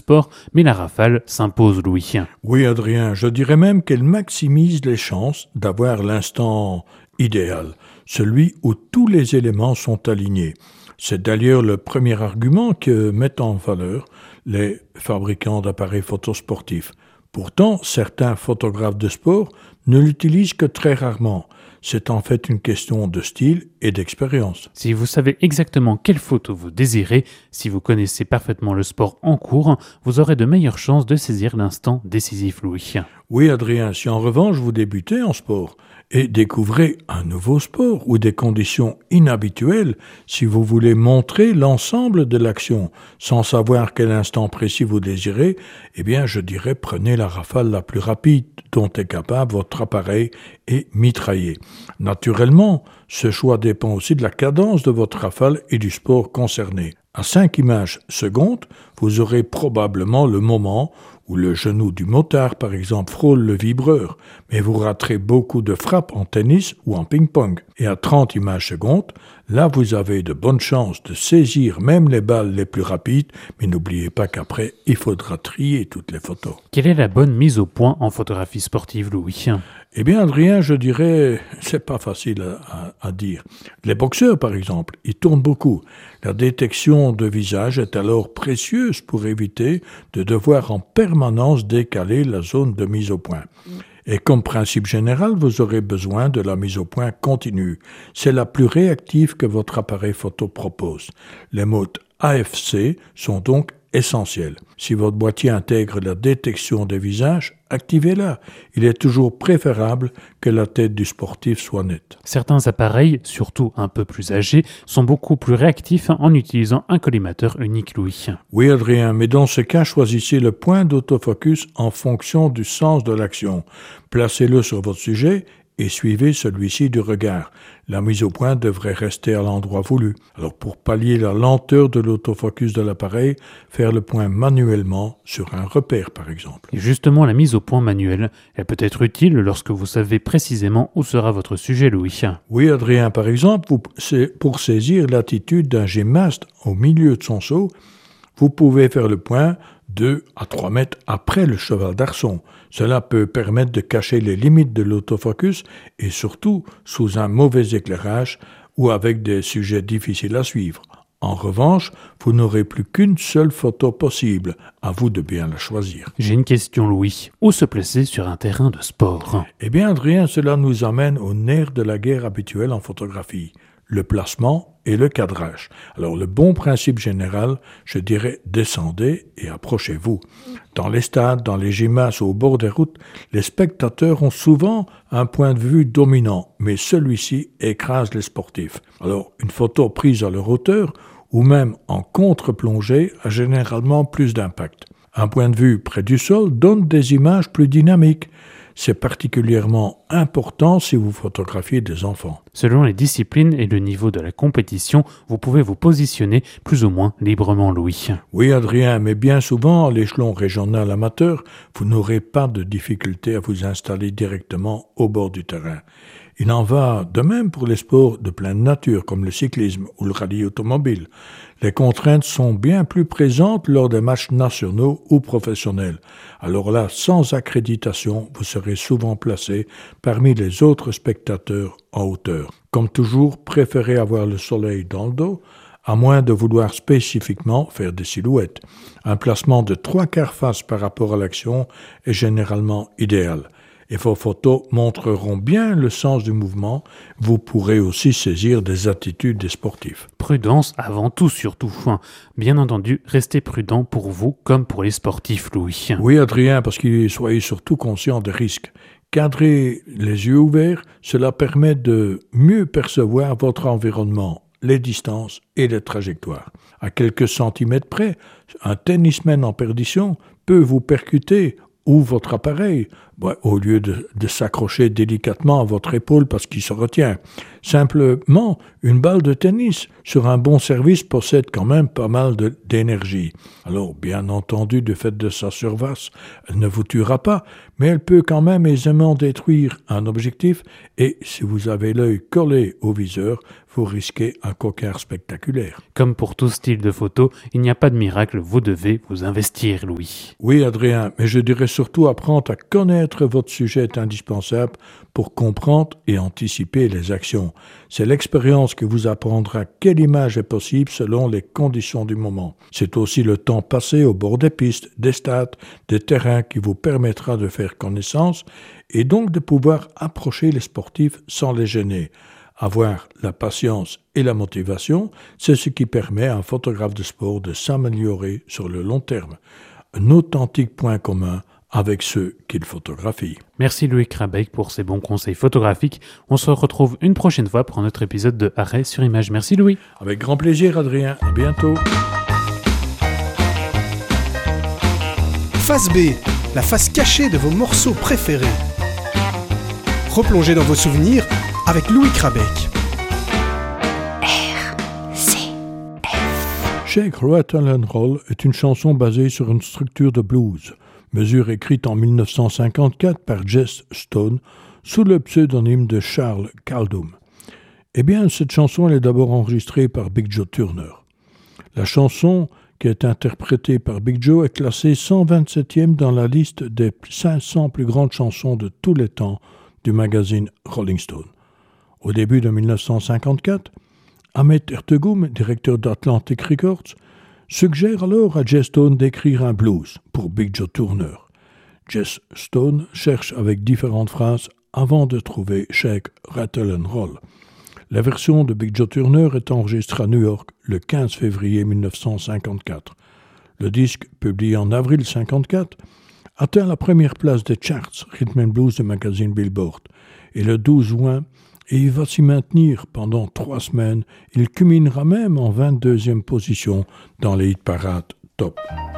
sport, mais la rafale s'impose, Louis. Oui, Adrien, je dirais même qu'elle maximise les chances d'avoir l'instant idéal, celui où tous les éléments sont alignés. C'est d'ailleurs le premier argument que mettent en valeur les fabricants d'appareils photosportifs. Pourtant, certains photographes de sport ne l'utilisent que très rarement. C'est en fait une question de style et d'expérience. Si vous savez exactement quelle photo vous désirez, si vous connaissez parfaitement le sport en cours, vous aurez de meilleures chances de saisir l'instant décisif, Louis. Oui, Adrien, si en revanche vous débutez en sport et découvrez un nouveau sport ou des conditions inhabituelles, si vous voulez montrer l'ensemble de l'action sans savoir quel instant précis vous désirez, eh bien je dirais prenez la rafale la plus rapide dont est capable votre appareil et mitraillez. Naturellement, ce choix dépend aussi de la cadence de votre rafale et du sport concerné. À 5 images secondes, vous aurez probablement le moment où le genou du motard, par exemple, frôle le vibreur, mais vous raterez beaucoup de frappes en tennis ou en ping-pong. Et à 30 images secondes, là vous avez de bonnes chances de saisir même les balles les plus rapides, mais n'oubliez pas qu'après, il faudra trier toutes les photos. Quelle est la bonne mise au point en photographie sportive, Louis ? Eh bien, Adrien, je dirais, c'est pas facile à dire. Les boxeurs, par exemple, ils tournent beaucoup. La détection de visage est alors précieuse pour éviter de devoir en permanence décaler la zone de mise au point. Et comme principe général, vous aurez besoin de la mise au point continue. C'est la plus réactive que votre appareil photo propose. Les modes AFC sont donc essentiels. Si votre boîtier intègre la détection des visages, activez-la. Il est toujours préférable que la tête du sportif soit nette. Certains appareils, surtout un peu plus âgés, sont beaucoup plus réactifs en utilisant un collimateur unique, Louis. Oui, Adrien, mais dans ce cas, choisissez le point d'autofocus en fonction du sens de l'action. Placez-le sur votre sujet et suivez celui-ci du regard. La mise au point devrait rester à l'endroit voulu. Alors pour pallier la lenteur de l'autofocus de l'appareil, faire le point manuellement sur un repère par exemple. Et justement, la mise au point manuelle, elle peut être utile lorsque vous savez précisément où sera votre sujet, Louis. Oui, Adrien, par exemple, pour saisir l'attitude d'un gymnaste au milieu de son saut, vous pouvez faire le point 2 à 3 mètres après le cheval d'arçon. Cela peut permettre de cacher les limites de l'autofocus et surtout sous un mauvais éclairage ou avec des sujets difficiles à suivre. En revanche, vous n'aurez plus qu'une seule photo possible. À vous de bien la choisir. J'ai une question, Louis. Où se placer sur un terrain de sport ? Eh bien, Adrien, cela nous amène au nerf de la guerre habituelle en photographie. Le placement et le cadrage. Alors, le bon principe général, je dirais, descendez et approchez-vous. Dans les stades, dans les gymnases ou au bord des routes, les spectateurs ont souvent un point de vue dominant, mais celui-ci écrase les sportifs. Alors, une photo prise à leur hauteur ou même en contre-plongée a généralement plus d'impact. Un point de vue près du sol donne des images plus dynamiques. C'est particulièrement important si vous photographiez des enfants. Selon les disciplines et le niveau de la compétition, vous pouvez vous positionner plus ou moins librement, Louis. Oui, Adrien, mais bien souvent, à l'échelon régional amateur, vous n'aurez pas de difficulté à vous installer directement au bord du terrain. Il en va de même pour les sports de pleine nature, comme le cyclisme ou le rallye automobile. Les contraintes sont bien plus présentes lors des matchs nationaux ou professionnels. Alors là, sans accréditation, vous serez souvent placé parmi les autres spectateurs en hauteur. Comme toujours, préférez avoir le soleil dans le dos, à moins de vouloir spécifiquement faire des silhouettes. Un placement de 3/4 face par rapport à l'action est généralement idéal. Et vos photos montreront bien le sens du mouvement. Vous pourrez aussi saisir des attitudes des sportifs. Prudence avant tout, surtout. Bien entendu, restez prudent pour vous comme pour les sportifs, Louis. Oui, Adrien, parce que soyez surtout conscient des risques. Cadrer les yeux ouverts, cela permet de mieux percevoir votre environnement, les distances et les trajectoires. À quelques centimètres près, un tennisman en perdition peut vous percuter ou votre appareil, au lieu de s'accrocher délicatement à votre épaule parce qu'il se retient. Simplement, une balle de tennis sur un bon service possède quand même pas mal d'énergie. Alors, bien entendu, du fait de sa surface, elle ne vous tuera pas, mais elle peut quand même aisément détruire un objectif et si vous avez l'œil collé au viseur, vous risquez un coquard spectaculaire. Comme pour tout style de photo, il n'y a pas de miracle, vous devez vous investir, Louis. Oui, Adrien, mais je dirais surtout apprendre à connaître votre sujet est indispensable pour comprendre et anticiper les actions. C'est l'expérience qui vous apprendra quelle image est possible selon les conditions du moment. C'est aussi le temps passé au bord des pistes, des stades, des terrains qui vous permettra de faire connaissance et donc de pouvoir approcher les sportifs sans les gêner. Avoir la patience et la motivation, c'est ce qui permet à un photographe de sport de s'améliorer sur le long terme. Un authentique point commun avec ceux qu'il photographie. Merci Louis Krabeck pour ces bons conseils photographiques. On se retrouve une prochaine fois pour un autre épisode de Arrêt sur image. Merci Louis. Avec grand plaisir Adrien, à bientôt. Face B, la face cachée de vos morceaux préférés. Replongez dans vos souvenirs avec Louis Krabeck. Shake, Rattle and Roll est une chanson basée sur une structure de blues, mesure écrite en 1954 par Jess Stone sous le pseudonyme de Charles Caldum. Eh bien, cette chanson elle est d'abord enregistrée par Big Joe Turner. La chanson, qui est interprétée par Big Joe, est classée 127e dans la liste des 500 plus grandes chansons de tous les temps du magazine Rolling Stone. Au début de 1954, Ahmet Ertegum, directeur d'Atlantic Records, suggère alors à Jess Stone d'écrire un blues pour Big Joe Turner. Jess Stone cherche avec différentes phrases avant de trouver Shake, Rattle and Roll. La version de Big Joe Turner est enregistrée à New York le 15 février 1954. Le disque, publié en avril 1954, atteint la première place des charts Rhythm and Blues du magazine Billboard. Et le 12 juin, et il va s'y maintenir pendant 3 semaines. Il culminera même en 22e position dans les hit parades top.